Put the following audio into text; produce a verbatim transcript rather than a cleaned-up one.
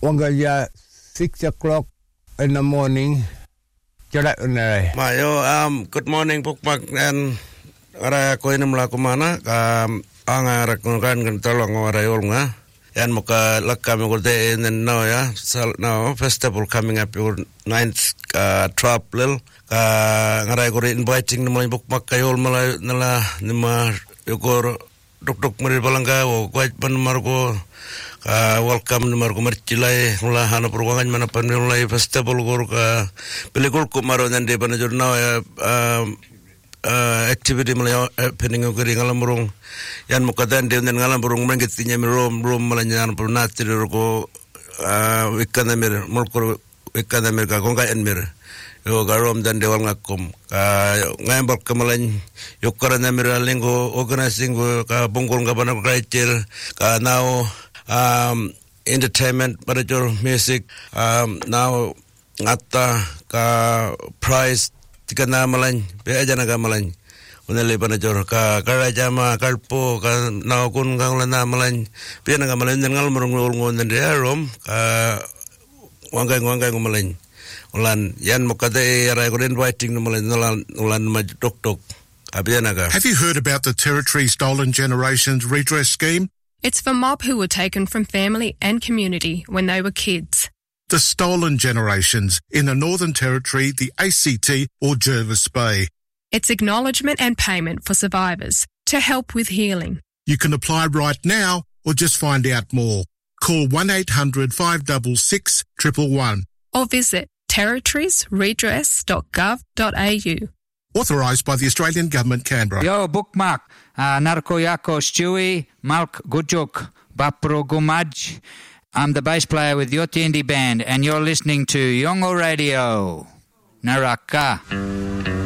Wangaya, six o'clock in the morning. Mayo, um, good morning, Bookmark, and ara ko ini mula kumana, um, anga rakungan kan tolong ara yolnga, yan muka lakam ngurde in no ya, so now festival coming up your ninth uh, trap lil, ka ngara ko inviting naman Bookmark kayol mala nala nima yukor duk duk meri balanga o kwaj pan margo. Uh, welcome ni margo mercilai mula hana perwangan mana panulai festival gor ka pelikul ko maro nande panajur na uh, uh, activity mala happening ko ring alamurung yan mukadan de ngalam burung mangitinya mirom rom malanya purnati ko uh, wikana mir mulkur wikana mir ka konga en mir yo garom dan dewal ngakum ka ngambal kamalan yukara na mir lingo organizing ka bungkul ngabana kraichil ka now um entertainment manager music um now ngata ka prize tikana malan be ajana ka malan unale manager ka karajama kalpo ka now kun kanglana malan be na ka malan ngal murung ngon nde rom ka wangai wangai malan ulan yan mokade ara ko inviting malan ulan ma tok tok abiana ka. Have you heard about the Territory Stolen Generations redress scheme? It's for mob who were taken from family and community when they were kids. The stolen generations in the Northern Territory, the A C T or Jervis Bay. It's acknowledgement and payment for survivors to help with healing. You can apply right now or just find out more. Call one eight hundred five six six, one one one. Or visit territories redress dot gov dot a u. Authorised by the Australian Government, Canberra. Yo, Bookmark, uh, Narko Yako Stewie, Malk Gujuk, Bapro Gumaj. I'm the bass player with Yotindi Band, and you're listening to Yongo Radio. Naraka.